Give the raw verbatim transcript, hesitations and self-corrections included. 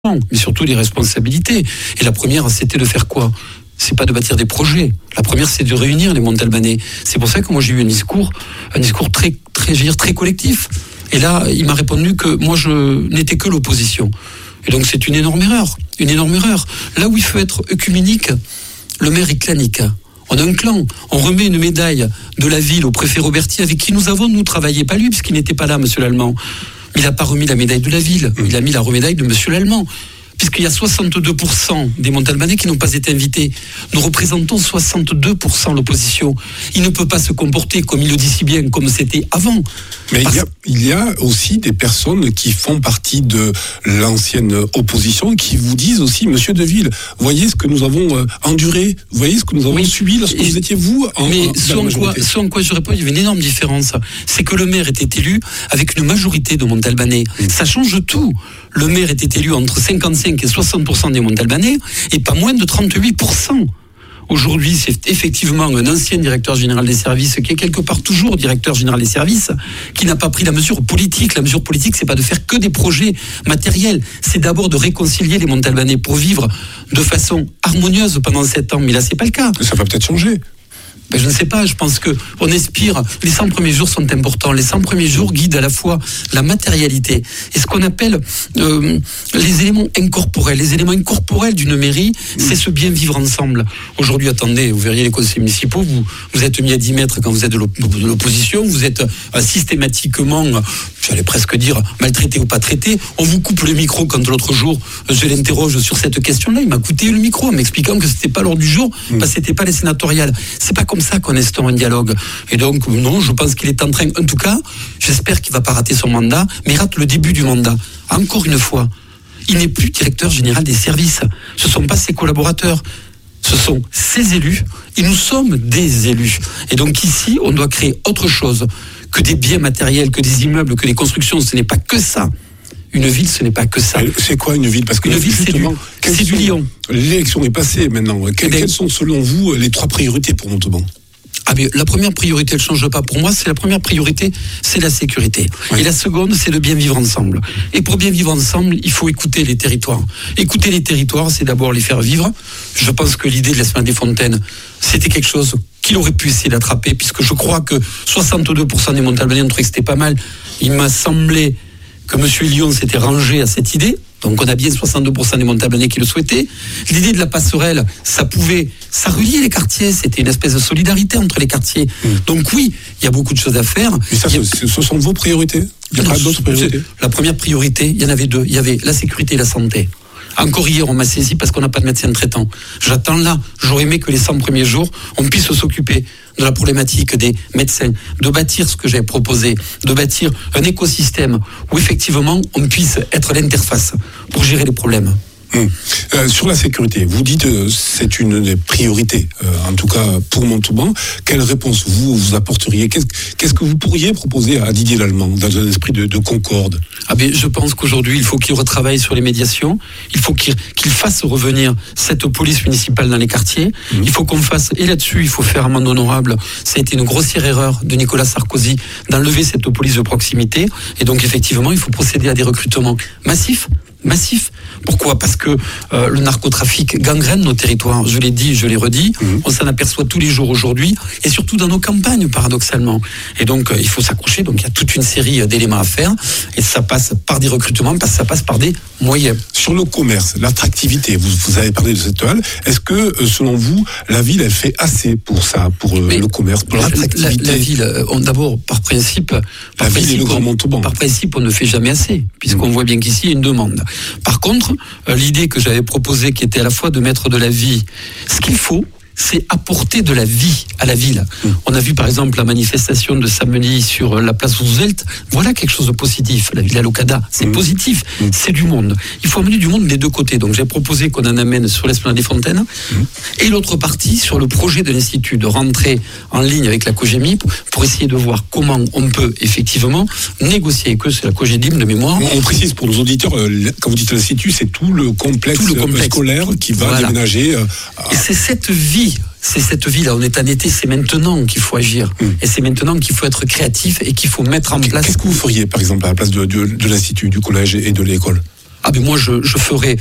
mais surtout des responsabilités. Et la première, c'était de faire quoi ? C'est pas de bâtir des projets. La première, c'est de réunir les Montalbanais. C'est pour ça que moi j'ai eu un discours, un discours très, très, je veux dire, très collectif. Et là, il m'a répondu que moi je n'étais que l'opposition. Et donc c'est une énorme erreur, une énorme erreur. Là où il faut être œcuménique, le maire est clanique. On a un clan. On remet une médaille de la ville au préfet Roberti, avec qui nous avons nous travaillé, pas lui, puisqu'il n'était pas là, Monsieur l'Allemand. Il n'a pas remis la médaille de la ville. Il a mis la remédaille de Monsieur l'Allemand. Puisqu'il y a soixante-deux pour cent des Montalbanais qui n'ont pas été invités. Nous représentons soixante-deux pour cent l'opposition. Il ne peut pas se comporter, comme il le dit si bien, comme c'était avant. Mais Parce... il, y a, il y a aussi des personnes qui font partie de l'ancienne opposition qui vous disent aussi, Monsieur Deville, voyez ce que nous avons euh, enduré, voyez ce que nous avons oui. subi lorsque Et... vous étiez vous en Mais en, ce, en quoi, ce en quoi je réponds, il y avait une énorme différence. C'est que le maire était élu avec une majorité de Montalbanais. Mmh. Ça change tout. Le maire était élu entre cinquante-cinq et soixante pour cent des Montalbanais et pas moins de trente-huit pour cent. Aujourd'hui, c'est effectivement un ancien directeur général des services qui est quelque part toujours directeur général des services, qui n'a pas pris la mesure politique. La mesure politique, c'est pas de faire que des projets matériels. C'est d'abord de réconcilier les Montalbanais pour vivre de façon harmonieuse pendant sept ans. Mais là, c'est pas le cas. Ça va peut-être changer. Ben je ne sais pas, je pense qu'on aspire, les cent premiers jours sont importants, les cent premiers jours guident à la fois la matérialité et ce qu'on appelle euh, les éléments incorporels. Les éléments incorporels d'une mairie, c'est ce bien vivre ensemble. Aujourd'hui, attendez, vous verriez les conseils municipaux, vous, vous êtes mis à dix mètres quand vous êtes de l'opposition, vous êtes euh, systématiquement, j'allais presque dire, maltraité ou pas traité, on vous coupe le micro quand l'autre jour, je l'interroge sur cette question-là, il m'a coupé le micro en m'expliquant que c'était pas l'ordre du jour, parce que c'était pas les sénatoriales. C'est pas comme ça qu'on instaure un dialogue. Et donc, non, je pense qu'il est en train, en tout cas, j'espère qu'il ne va pas rater son mandat, mais il rate le début du mandat. Encore une fois, il n'est plus directeur général des services. Ce ne sont pas ses collaborateurs. Ce sont ses élus. Et nous sommes des élus. Et donc ici, on doit créer autre chose que des biens matériels, que des immeubles, que des constructions. Ce n'est pas que ça. Une ville, ce n'est pas que ça. C'est quoi une ville ? Parce que une ville, c'est du, c'est du lion. L'élection est passée maintenant. Quelles, quelles sont, selon vous, les trois priorités pour Montauban ? Ah bien, la première priorité, elle ne change pas pour moi, c'est la première priorité, c'est la sécurité. Oui. Et la seconde, c'est de bien vivre ensemble. Et pour bien vivre ensemble, il faut écouter les territoires. Écouter les territoires, c'est d'abord les faire vivre. Je pense que l'idée de la semaine des fontaines, c'était quelque chose qu'il aurait pu essayer d'attraper, puisque je crois que soixante-deux pour cent des Montalbanais ont trouvé que c'était pas mal. Il m'a semblé que M. Lyon s'était rangé à cette idée. Donc on a bien soixante-deux pour cent des Montalbanais qui le souhaitaient. L'idée de la passerelle, ça pouvait, ça reliait les quartiers, c'était une espèce de solidarité entre les quartiers. Mmh. Donc oui, il y a beaucoup de choses à faire. Mais ça, a... ce sont vos priorités ? Il n'y a non, pas d'autres priorités ? La première priorité, il y en avait deux. Il y avait la sécurité et la santé. Encore hier, on m'a saisi parce qu'on n'a pas de médecin traitant. J'attends là. J'aurais aimé que les cent premiers jours, on puisse s'occuper de la problématique des médecins, de bâtir ce que j'ai proposé, de bâtir un écosystème où effectivement on puisse être l'interface pour gérer les problèmes. Hum. Euh, sur la sécurité, vous dites euh, c'est une des priorités, euh, en tout cas pour Montauban. Quelle réponse vous vous apporteriez ? Qu'est-ce, qu'est-ce que vous pourriez proposer à Didier Lallemand dans un esprit de, de concorde ? Ah ben, je pense qu'aujourd'hui il faut qu'il retravaille sur les médiations. Il faut qu'il, qu'il fasse revenir cette police municipale dans les quartiers. Hum. Il faut qu'on fasse, et là-dessus il faut faire amende honorable. Ça a été une grossière erreur de Nicolas Sarkozy d'enlever cette police de proximité. Et donc effectivement il faut procéder à des recrutements massifs. Massif. Pourquoi ? Parce que euh, le narcotrafic gangrène nos territoires. Je l'ai dit, je l'ai redit. Mmh. On s'en aperçoit tous les jours aujourd'hui, et surtout dans nos campagnes, paradoxalement. Et donc, euh, il faut s'accrocher. Donc, il y a toute une série d'éléments à faire, et ça passe par des recrutements, parce que ça passe par des moyens. Sur le commerce, l'attractivité, vous, vous avez parlé de cette halle. Est-ce que, euh, selon vous, la ville, elle fait assez pour ça, pour euh, le commerce, pour l'attractivité ? La, la, la ville, on, d'abord, par principe, par la principe, ville et le Grand Montauban. Par principe, on ne fait jamais assez, puisqu'on mmh. voit bien qu'ici, il y a une demande. Par contre, euh, l'idée que j'avais proposée, qui était à la fois de mettre de la vie, ce qu'il faut, c'est apporter de la vie à la ville. Mmh. On a vu par exemple la manifestation de samedi sur la place Roosevelt. Voilà quelque chose de positif. La Villa Locada, c'est mmh. positif. Mmh. C'est du monde. Il faut amener du monde des deux côtés. Donc j'ai proposé qu'on en amène sur l'Esplanade des Fontaines. Mmh. Et l'autre partie sur le projet de l'Institut de rentrer en ligne avec la Cogémip pour essayer de voir comment on peut effectivement négocier avec eux. C'est la Cogédim de mémoire. On, on précise pour nos auditeurs, quand vous dites l'Institut, c'est tout le complexe, tout le complexe scolaire qui va voilà. déménager. Euh, à... Et c'est cette vie. C'est cette vie-là, on est en été, c'est maintenant qu'il faut agir. Mmh. Et c'est maintenant qu'il faut être créatif et qu'il faut mettre en place... Qu'est-ce que vous feriez, par exemple, à la place de, de, de l'Institut, du collège et de l'école ? Ah ben moi je, je ferai